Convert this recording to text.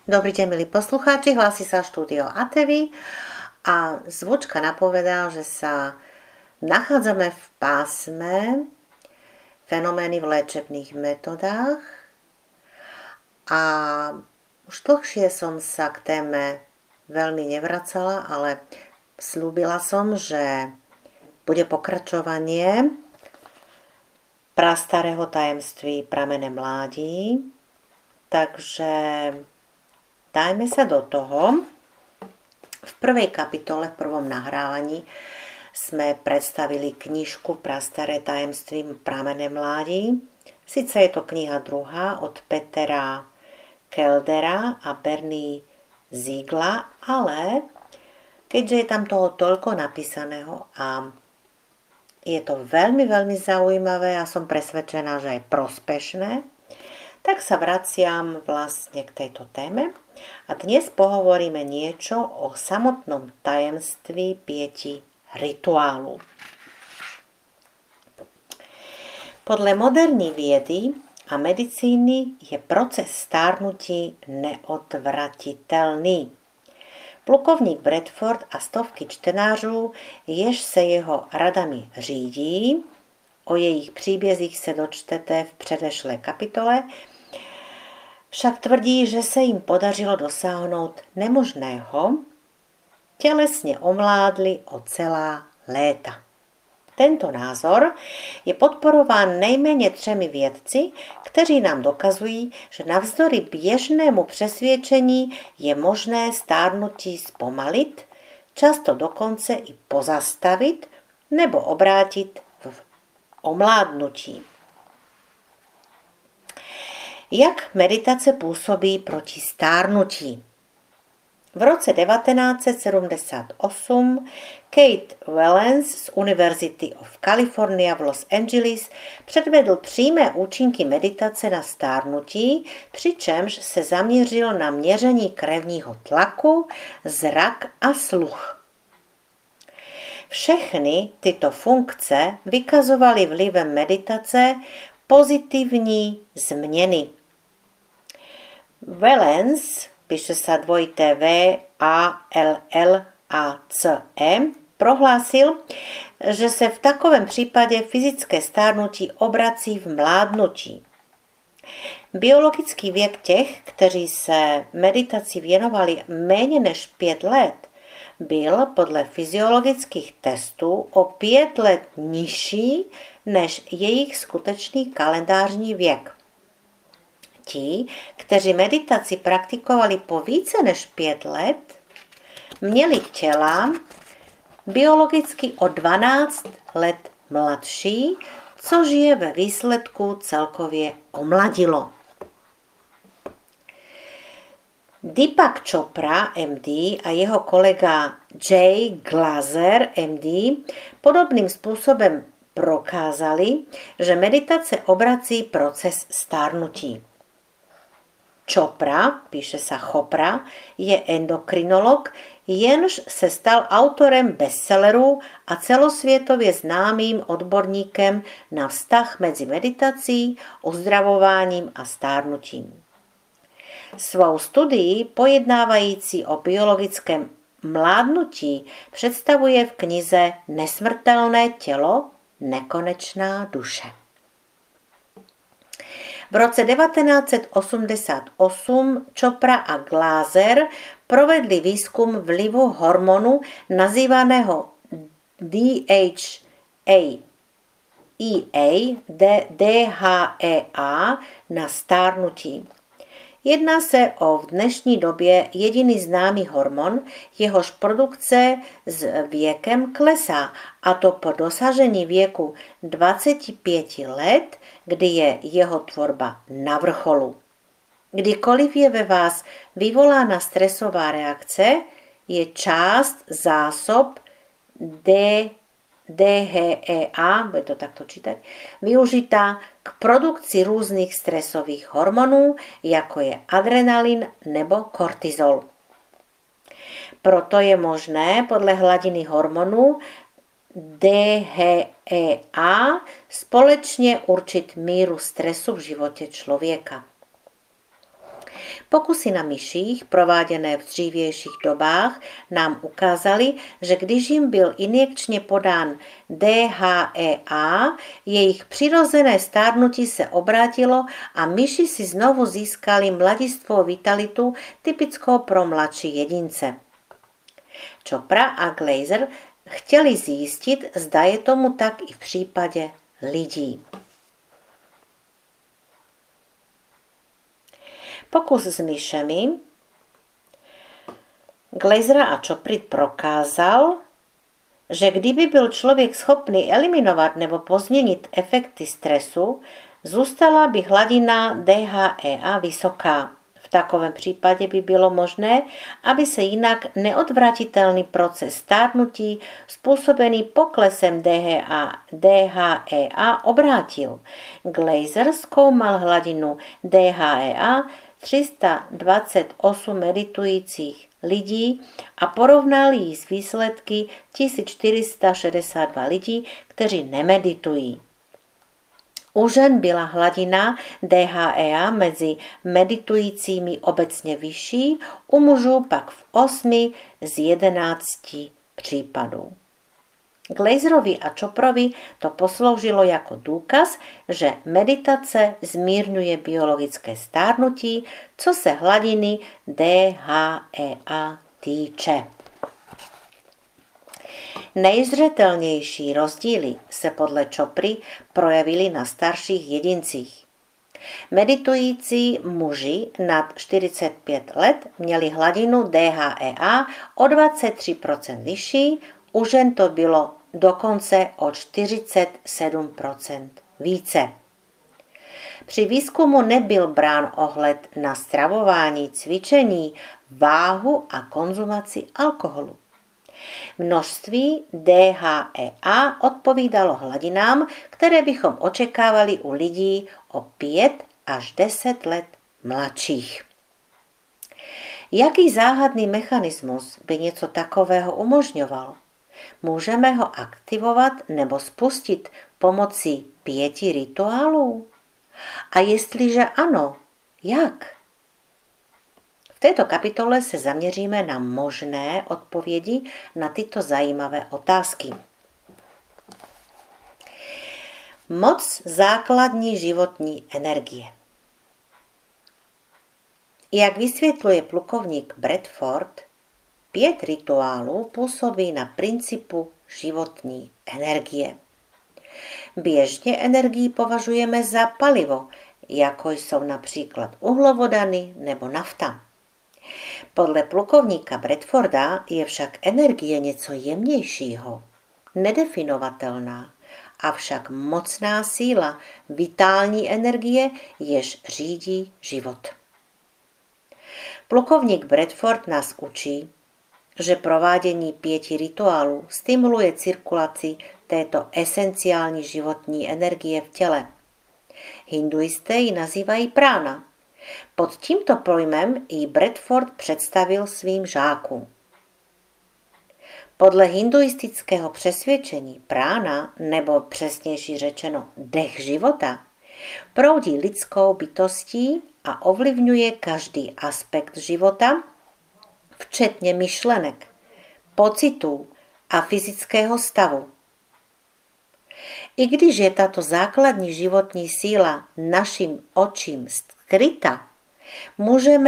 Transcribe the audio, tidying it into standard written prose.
Dobrý deň, milí poslucháči, hlási sa štúdio Atevy a zvučka napovedal, že sa nachádzame v pásme fenomény v liečebných metodách a už dlhšie som sa k téme veľmi nevracala, ale slúbila som, že bude pokračovanie prastarého tajemství pramene mládí, takže dajme sa do toho. V prvej kapitole, v prvom nahrávaní sme predstavili knižku Prastaré tajemstvím pramene mládí. Sice je to kniha druhá od Petera Keldera a Bernie Ziegla, ale keďže je tam toho toľko napísaného a je to veľmi, veľmi zaujímavé a som presvedčená, že aj prospešné, tak sa vraciam vlastne k tejto téme a dnes pohovoríme niečo o samotnom tajemství pieti rituálu. Podľa moderní viedy a medicíny je proces stárnutí neodvratiteľný. Plukovník Bradford a stovky čtenářů, jež se jeho radami řídí, o jejich příbězích se dočtete v předešlé kapitole, však tvrdí, že se jim podařilo dosáhnout nemožného, tělesně omládli o celá léta. Tento názor je podporován nejméně 3 vědci, kteří nám dokazují, že navzdory běžnému přesvědčení je možné stárnutí zpomalit, často dokonce i pozastavit nebo obrátit v omládnutí. Jak meditace působí proti stárnutí? V roce 1978 Kate Valens z University of California v Los Angeles předvedl přímé účinky meditace na stárnutí, přičemž se zaměřil na měření krevního tlaku, zrak a sluch. Všechny tyto funkce vykazovaly vlivem meditace pozitivní změny. Valens, píše sa dvojité V-A-L-L-A-C-E, prohlásil, že se v takovém případě fyzické stárnutí obrací v mládnutí. Biologický věk těch, kteří se meditaci věnovali méně než 5 let, byl podle fyziologických testů o 5 let nižší než jejich skutečný kalendářní věk. Ti, kteří meditaci praktikovali po více než 5 let, měli těla biologicky o 12 let mladší, což je ve výsledku celkově omladilo. Deepak Chopra, MD, a jeho kolega Jay Glazer, MD, podobným způsobem prokázali, že meditace obrací proces stárnutí. Chopra, píše sa Chopra, je endokrinolog, jenž se stal autorem bestsellerů a celosvětově známým odborníkem na vztah mezi meditací, uzdravováním a stárnutím. Svou studii pojednávající o biologickém mládnutí představuje v knize Nesmrtelné tělo, nekonečná duše. V roce 1988 Chopra a Glaser provedli výzkum vlivu hormonu nazývaného DHEA na stárnutí. Jedná se o v dnešní době jediný známý hormon, jehož produkce s věkem klesá, a to po dosažení věku 25 let, kdy je jeho tvorba na vrcholu. Kdykoliv je ve vás vyvolána stresová reakce, je část zásob DHEA, bude to takto čítať, využitá k produkci různých stresových hormonů, jako je adrenalin nebo kortizol. Proto je možné podle hladiny hormonů DHEA společně určit míru stresu v životě člověka. Pokusy na myších, prováděné v dřívějších dobách, nám ukázaly, že když jim byl injekčně podán DHEA, jejich přirozené stárnutí se obrátilo a myši si znovu získali mladistvou vitalitu typickou pro mladší jedince. Chopra a Glaser chtěli zjistit, zda je tomu tak i v případě lidí. Pokus s myšemi Glasera a Chopry prokázal, že kdyby byl člověk schopný eliminovat nebo pozměnit efekty stresu, zůstala by hladina DHEA vysoká. V takovém případě by bylo možné, aby se jinak neodvratitelný proces stárnutí způsobený poklesem DHEA obrátil. Glaser zkoumal hladinu DHEA 328 meditujících lidí a porovnal ji s výsledky 1462 lidí, kteří nemeditují. U žen byla hladina DHEA mezi meditujícími obecně vyšší, u mužů pak v 8 z 11 případů. Glaserovi a Choprovi to posloužilo jako důkaz, že meditace zmírňuje biologické stárnutí, co se hladiny DHEA týče. Nejzřetelnější rozdíly se podle Chopry projevily na starších jedincích. Meditující muži nad 45 let měli hladinu DHEA o 23% vyšší, u žen to bylo dokonce o 47% více. Při výzkumu nebyl brán ohled na stravování, cvičení, váhu a konzumaci alkoholu. Množství DHEA odpovídalo hladinám, které bychom očekávali u lidí o 5 až 10 let mladších. Jaký záhadný mechanismus by něco takového umožňoval? Můžeme ho aktivovat nebo spustit pomocí 5 rituálů? A jestliže ano, jak? V této kapitole se zaměříme na možné odpovědi na tyto zajímavé otázky. Moc základní životní energie. Jak vysvětluje plukovník Bradford, 5 rituálů působí na principu životní energie. Běžně energii považujeme za palivo, jako jsou například uhlovodany nebo nafta. Podle plukovníka Bradforda je však energie něco jemnějšího, nedefinovatelná, avšak mocná síla, vitální energie, jež řídí život. Plukovník Bradford nás učí, že provádění 5 rituálů stimuluje cirkulaci této esenciální životní energie v těle. Hinduisté ji nazývají prána. Pod tímto pojmem ji Bradford představil svým žákům. Podle hinduistického přesvědčení prána, nebo přesnější řečeno dech života, proudí lidskou bytostí a ovlivňuje každý aspekt života, včetně myšlenek, pocitů a fyzického stavu. I když je tato základní životní síla našim očím skryta, můžeme